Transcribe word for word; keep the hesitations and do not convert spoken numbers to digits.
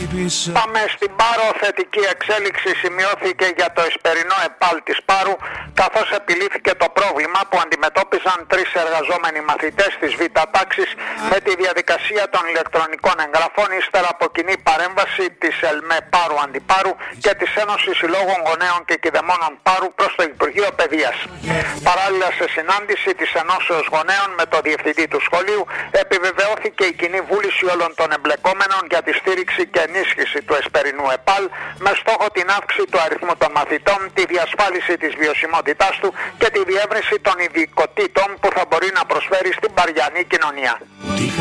Πάμε στην Πάρο. Θετική εξέλιξη σημειώθηκε για το εσπερινό ΕΠΑΛ της Πάρου, καθώς επιλύθηκε το πρόβλημα που αντιμετώπιζαν τρεις εργαζόμενοι μαθητές της Β' τάξης με τη διαδικασία των ηλεκτρονικών εγγραφών, ύστερα από κοινή παρέμβαση της ΕΛΜΕ Πάρου Αντιπάρου και της Ένωσης Συλλόγων Γονέων και Κηδεμόνων Πάρου προς το Υπουργείο Παιδείας. Παράλληλα, σε συνάντηση της Ενώσεως Γονέων με το Διευθυντή του Σχολείου, επιβεβαιώθηκε η κοινή βούληση όλων των εμπλεκόμενων για τη στήριξη και ενίσχυση του εσπερινού ΕΠΑΛ με στόχο την αύξηση του αριθμού των μαθητών, τη διασφάλιση της βιωσιμότητάς του και τη διεύρυνση των ειδικοτήτων που θα μπορεί να προσφέρει στην παριανή κοινωνία.